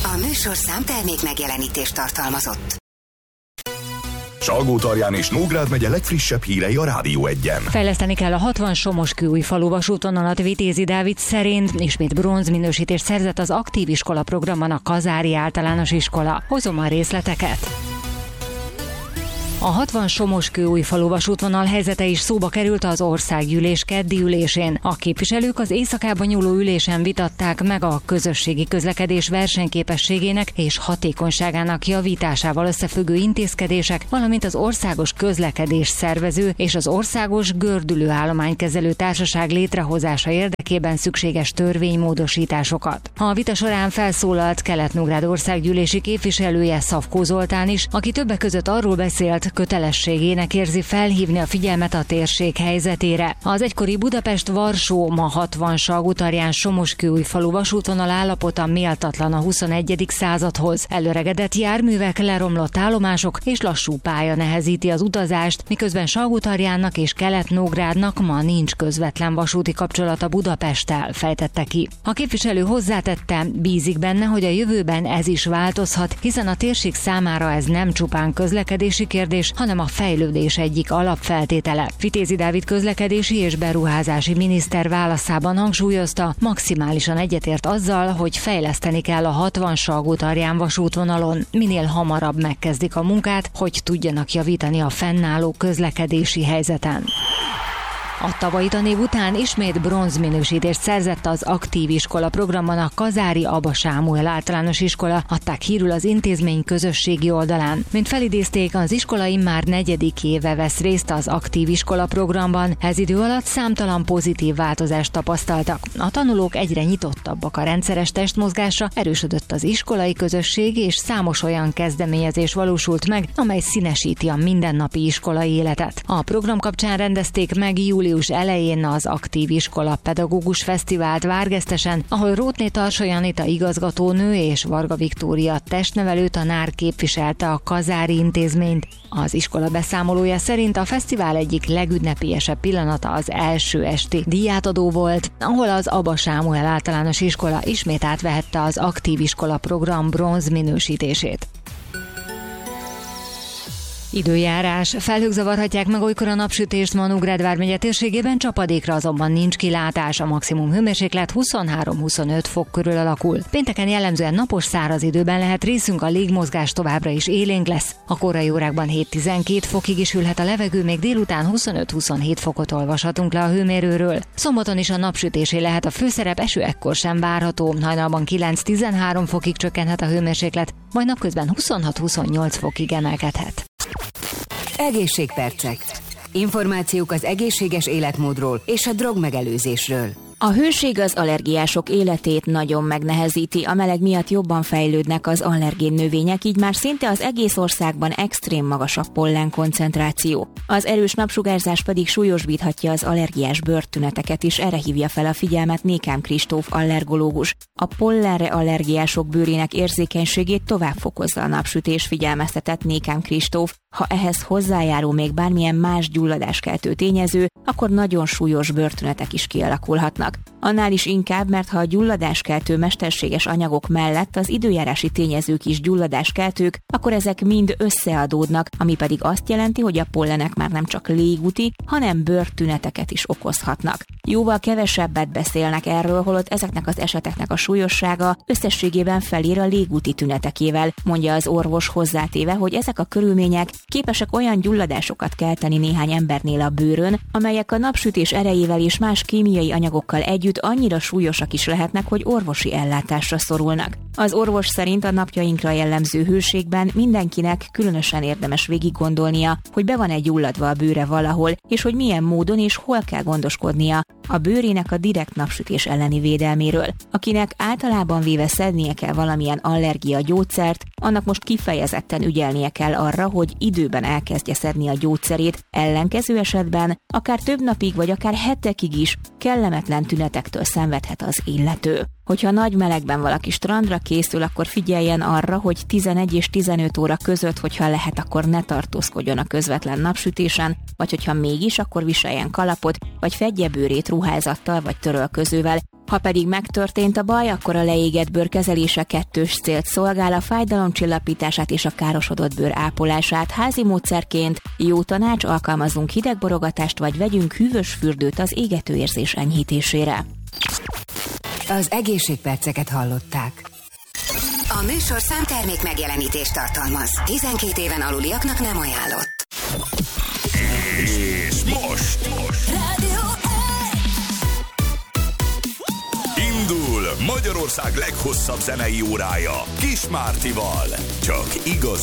A műsorszám termék megjelenítést tartalmazott. Salgótarján és Nógrád megye legfrissebb hírei a Rádió 1-en. Fejleszteni kell a 60 Somoskőújfalu vasútvonalat Vitézi Dávid szerint. Ismét bronzminősítést szerzett az aktív iskola programban a Kazári Általános Iskola. Hozom a részleteket. A 60 Somoskőújfalu vasútvonal helyzete is szóba került az országgyűlés keddi ülésén. A képviselők az éjszakában nyúló ülésen vitatták meg a közösségi közlekedés versenyképességének és hatékonyságának javításával összefüggő intézkedések, valamint az országos közlekedés szervező és az országos gördülőállománykezelő társaság létrehozása érdekében szükséges törvénymódosításokat. A vita során felszólalt Kelet-Nógrád országgyűlési képviselője, Szafkó Zoltán is, aki többek között arról beszélt, kötelességének érzi felhívni a figyelmet a térség helyzetére. Az egykori Budapest-Varsó, ma 60 Salgótarján Somoskőújfalu vasútvonal állapota méltatlan a 21. századhoz. Előregedett járművek, leromlott állomások és lassú pálya nehezíti az utazást, miközben Salgótarjánnak és Kelet-Nógrádnak ma nincs közvetlen vasúti kapcsolata Budapesttel, fejtette ki. A képviselő hozzátette, bízik benne, hogy a jövőben ez is változhat, hiszen a térség számára ez nem csupán közlekedési kérdés, hanem a fejlődés egyik alapfeltétele. Vitézi Dávid közlekedési és beruházási miniszter válaszában hangsúlyozta, maximálisan egyetért azzal, hogy fejleszteni kell a 60 Salgótarján vasútvonalon. Minél hamarabb megkezdik a munkát, hogy tudjanak javítani a fennálló közlekedési helyzeten. A tavalyi tanév után ismét bronzminősítést szerzett az aktív iskola programban a Kazári Aba Sámuel Általános Iskola, adták hírül az intézmény közösségi oldalán. Mint felidézték, az iskola immár 4. éve vesz részt az aktív iskola programban, ez idő alatt számtalan pozitív változást tapasztaltak. A tanulók egyre nyitottabbak a rendszeres testmozgásra, erősödött az iskolai közösség, és számos olyan kezdeményezés valósult meg, amely színesíti a mindennapi iskolai életet. A program kapcsán rendezték meg július elején az Aktív Iskola Pedagógus Fesztivált Várgesztesen, ahol Rótné Tarsai Anita igazgatónő és Varga Viktória testnevelő tanár képviselte a Kazári intézményt. Az iskola beszámolója szerint a fesztivál egyik legünnepélyesebb pillanata az első esti díjátadó volt, ahol az Aba Sámuel Általános Iskola ismét átvehette az Aktív Iskola program bronz minősítését. Időjárás. Felhők zavarhatják meg olykor a napsütést ma Nógrád vármegye térségében, csapadékra azonban nincs kilátás, a maximum hőmérséklet 23-25 fok körül alakul. Pénteken jellemzően napos, száraz időben lehet részünk, a légmozgás továbbra is élénk lesz. A korai órákban 7-12 fokig is hűlhet a levegő, még délután 25-27 fokot olvashatunk le a hőmérőről. Szombaton is a napsütésé lehet a főszerep, eső ekkor sem várható, hajnalban 9-13 fokig csökkenhet a hőmérséklet, majd napközben 26-28 fokig emelkedhet. Egészségpercek. Információk az egészséges életmódról és a drogmegelőzésről. A hőség az allergiások életét nagyon megnehezíti, a meleg miatt jobban fejlődnek az allergén növények, így már szinte az egész országban extrém magas a pollen koncentráció. Az erős napsugárzás pedig súlyosbíthatja az allergiás bőrtüneteket is, erre hívja fel a figyelmet Nékám Kristóf allergológus. A pollenre allergiások bőrének érzékenységét tovább fokozza a napsütés, figyelmeztetett Nékám Kristóf. Ha ehhez hozzájárul még bármilyen más gyulladáskeltő tényező, akkor nagyon súlyos bőrtünetek is kialakulhatnak. Annál is inkább, mert ha a gyulladáskeltő mesterséges anyagok mellett az időjárási tényezők is gyulladáskeltők, akkor ezek mind összeadódnak, ami pedig azt jelenti, hogy a pollenek már nem csak légúti, hanem bőrtüneteket is okozhatnak. Jóval kevesebbet beszélnek erről, holott ezeknek az eseteknek a súlyossága összességében felér a légúti tünetekével, mondja az orvos, hozzátéve, hogy ezek a körülmények képesek olyan gyulladásokat kelteni néhány embernél a bőrön, amelyek a napsütés erejével és más kémiai anyagokkal együtt annyira súlyosak is lehetnek, hogy orvosi ellátásra szorulnak. Az orvos szerint a napjainkra jellemző hőségben mindenkinek különösen érdemes végiggondolnia, hogy be van-e gyulladva a bőre valahol, és hogy milyen módon és hol kell gondoskodnia a bőrének a direkt napsütés elleni védelméről. Akinek általában véve szednie kell valamilyen allergia gyógyszert, annak most kifejezetten ügyelnie kell arra, hogy időben elkezdje szedni a gyógyszerét, ellenkező esetben akár több napig vagy akár hetekig is kellemetlen tünetektől szenvedhet az illető. Hogyha nagy melegben valaki strandra készül, akkor figyeljen arra, hogy 11 és 15 óra között, hogyha lehet, akkor ne tartózkodjon a közvetlen napsütésen, vagy hogyha mégis, akkor viseljen kalapot, vagy fedje bőrét ruházattal vagy törölközővel. Ha pedig megtörtént a baj, akkor a leégett bőr kezelése kettős célt szolgál, a fájdalomcsillapítását és a károsodott bőr ápolását. Házi módszerként jó tanács, alkalmazzunk hidegborogatást, vagy vegyünk hűvös fürdőt az égetőérzés enyhítésére. Az egészségperceket hallották. A műsorszám termék megjelenítést tartalmaz. 12 éven aluliaknak nem ajánlott. És most Rádió indul Magyarország leghosszabb zenei órája Kis Mártival. Csak igaz